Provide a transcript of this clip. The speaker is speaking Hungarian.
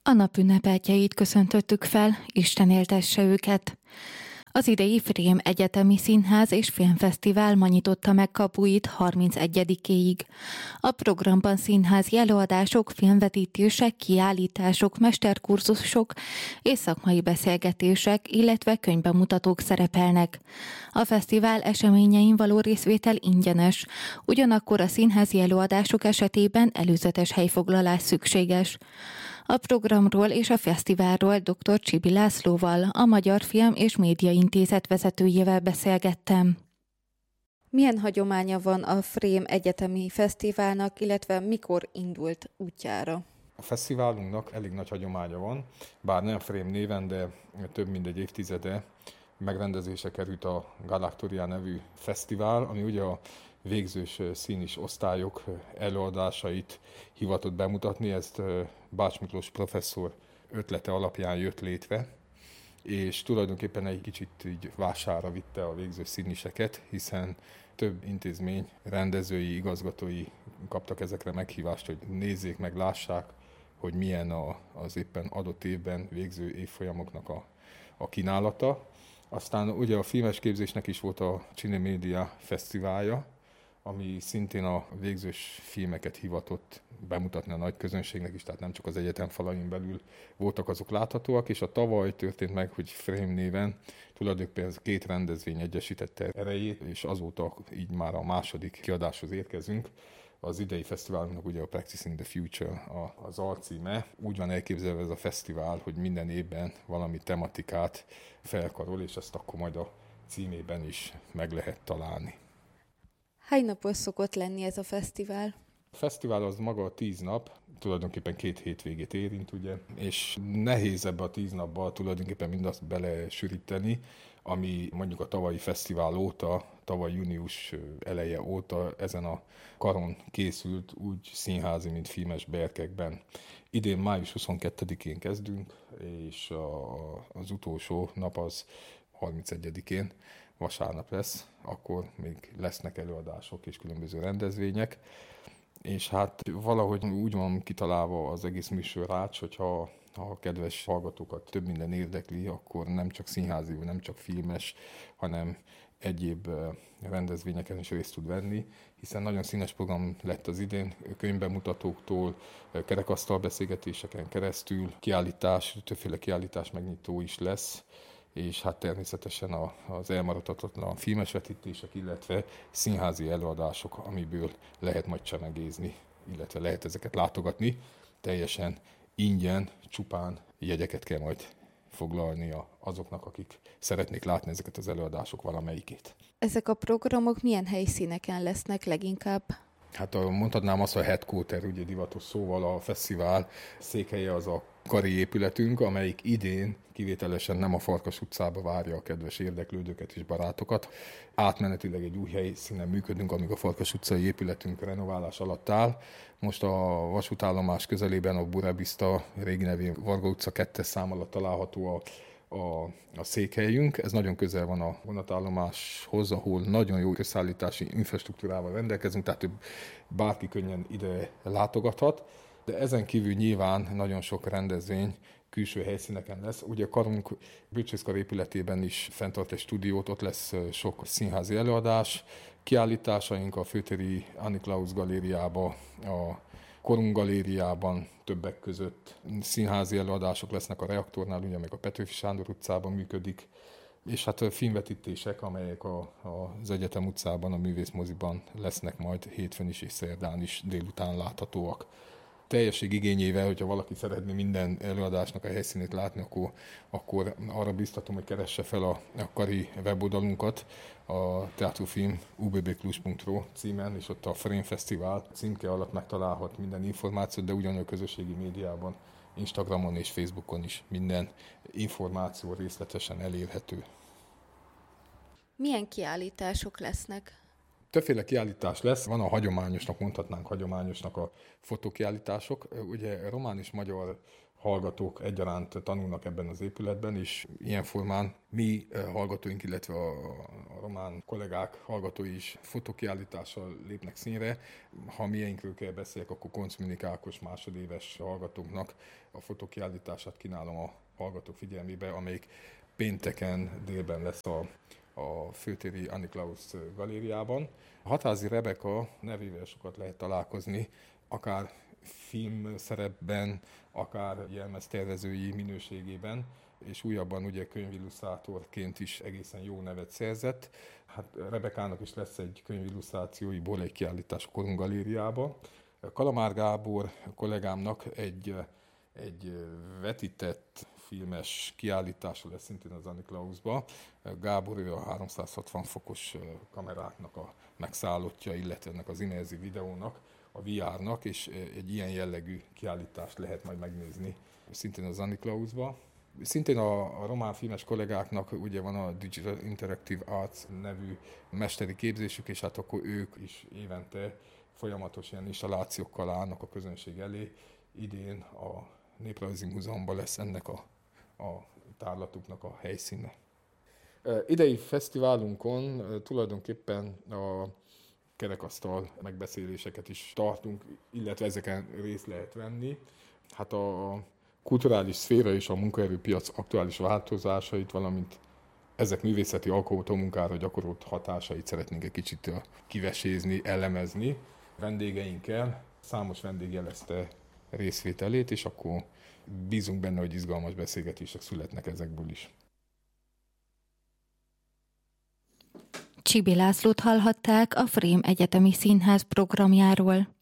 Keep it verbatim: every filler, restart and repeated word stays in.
A nap ünnepeltjeit köszöntöttük fel, Isten éltesse őket. Az idei Frém Egyetemi Színház és Filmfesztivál ma nyitotta meg kapuit harmincegyedikéig. A programban színházi előadások, filmvetítések, kiállítások, mesterkurzusok és szakmai beszélgetések, illetve könyvbemutatók szerepelnek. A fesztivál eseményein való részvétel ingyenes, ugyanakkor a színházi előadások esetében előzetes helyfoglalás szükséges. A programról és a fesztiválról dr. Csibi Lászlóval, a Magyar Film és Média Intézet vezetőjével beszélgettem. Milyen hagyománya van a Frém Egyetemi Fesztiválnak, illetve mikor indult útjára? A fesztiválunknak elég nagy hagyománya van, bár nem Frém néven, de több mint egy évtizede megrendezésre került a Galaktoria nevű fesztivál, ami ugye a végzős színis osztályok előadásait hivatott bemutatni. Ezt Bács Miklós professzor ötlete alapján jött létre, és tulajdonképpen egy kicsit így vására vitte a végzős színiseket, hiszen több intézmény rendezői, igazgatói kaptak ezekre meghívást, hogy nézzék meg, lássák, hogy milyen a, az éppen adott évben végző évfolyamoknak a, a kínálata. Aztán ugye a filmes képzésnek is volt a Cine Media Fesztiválja, ami szintén a végzős filmeket hivatott bemutatni a nagy közönségnek is, tehát nem csak az egyetem falain belül voltak azok láthatóak, és a tavaly történt meg, hogy Frém néven tulajdonképpen két rendezvény egyesítette erejét, és azóta így már a második kiadáshoz érkezünk. Az idei fesztiválunknak ugye a Practicing the Future az alcíme. Úgy van elképzelve ez a fesztivál, hogy minden évben valami tematikát felkarol, és ezt akkor majd a címében is meg lehet találni. Hány napos szokott lenni ez a fesztivál? A fesztivál az maga a tíz nap, tulajdonképpen két hétvégét érint, ugye, és nehéz ebbe a tíz napba tulajdonképpen mindazt belesűríteni, ami mondjuk a tavalyi fesztivál óta, tavaly június eleje óta ezen a karon készült, úgy színházi, mint filmes berkekben. Idén május huszonkettedikén kezdünk, és a, az utolsó nap az harmincegyedikén vasárnap lesz, akkor még lesznek előadások és különböző rendezvények, és hát valahogy úgy van kitalálva az egész műsorács, hogyha ha a kedves hallgatókat több minden érdekli, akkor nem csak színházi, nem csak filmes, hanem egyéb rendezvényeken is részt tud venni, hiszen nagyon színes program lett az idén, könyvbemutatóktól, kerekasztal beszélgetéseken keresztül, kiállítás, többféle kiállítás megnyitó is lesz, és hát természetesen az elmaradhatatlan filmes vetítések, illetve színházi előadások, amiből lehet majd csemegézni, illetve lehet ezeket látogatni. Teljesen ingyen, csupán jegyeket kell majd foglalnia azoknak, akik szeretnék látni ezeket az előadások valamelyikét. Ezek a programok milyen helyszíneken lesznek leginkább? Hát mondhatnám azt, hogy a headquarter, ugye divatos szóval, a fesztivál székhelye az a kari épületünk, amelyik idén kivételesen nem a Farkas utcába várja a kedves érdeklődőket és barátokat. Átmenetileg egy új helyszínen működünk, amíg a Farkas utcai épületünk renoválás alatt áll. Most a vasútállomás közelében a Burebista, régi nevén Varga utca kettes szám alatt található a A, a székhelyünk. Ez nagyon közel van a vonatállomáshoz, ahol nagyon jó összeállítási infrastruktúrával rendelkezünk, tehát bárki könnyen ide látogathat, de ezen kívül nyilván nagyon sok rendezvény külső helyszíneken lesz. Ugye a karunk Bölcsészkar épületében is fenntart egy stúdiót, ott lesz sok színházi előadás, kiállításaink a Főtéri Annie Klaus galériába, a Korunk galériában többek között színházi előadások lesznek a Reaktornál, ugye meg a Petőfi Sándor utcában működik, és hát filmvetítések, amelyek a, a, az Egyetem utcában, a Művészmoziban lesznek majd hétfőn is és szerdán is délután láthatóak. Teljesség igényével, hogyha valaki szeretné minden előadásnak a helyszínét látni, akkor, akkor arra biztatom, hogy keresse fel a, a Kari weboldalunkat, a teatrofilm u b b cluj pont r o címen, és ott a Frém Fesztivál címke alatt megtalálhat minden információt, de ugyanúgy a közösségi médiában, Instagramon és Facebookon is minden információ részletesen elérhető. Milyen kiállítások lesznek? Többféle kiállítás lesz, van a hagyományosnak, mondhatnánk hagyományosnak a fotókiállítások. Ugye román és magyar hallgatók egyaránt tanulnak ebben az épületben, és ilyen formán mi hallgatóink, illetve a, a román kollégák hallgatói is fotókiállítással lépnek színre. Ha mieinkről kell beszéljek, akkor Koncz Minik Ákos másodéves hallgatóknak a fotókiállítását kínálom a hallgatók figyelmébe, amelyik pénteken délben lesz a, a főtéri Annie Klaus galériában. Hatházi Rebeka nevével sokat lehet találkozni, akár filmszerepben, akár jelmeztervezői minőségében, és újabban ugye könyvillusztrátorként is egészen jó nevet szerzett. Hát Rebekának is lesz egy könyvillusztrációiból egy kiállítás a Korunk galériában. Kalamár Gábor kollégámnak egy, egy vetített filmes kiállítása lesz szintén az Annie Klausba. Gábor ő a háromszázhatvan fokos kameráknak a megszállottja, illetve ennek az immerzív videónak, a vé er-nak, és egy ilyen jellegű kiállítást lehet majd megnézni szintén az Annie Klausba. Szintén a, a román filmes kollégáknak ugye van a Digital Interactive Arts nevű mesteri képzésük, és hát akkor ők is évente folyamatos ilyen installációkkal állnak a közönség elé. Idén a Néprajzi Múzeumban lesz ennek a, a tárlatuknak a helyszíne. Idei fesztiválunkon tulajdonképpen a kerekasztal megbeszéléseket is tartunk, illetve ezeken részt lehet venni. Hát a kulturális szféra és a munkaerőpiac aktuális változásait, valamint ezek művészeti alkotómunkára gyakorolt hatásait szeretnénk egy kicsit kivesézni, elemezni vendégeinkkel. Számos vendég jelezte részvételét, és akkor bízunk benne, hogy izgalmas beszélgetések születnek ezekből is. Csibi Lászlót hallhatták a Frame Egyetemi Színház programjáról.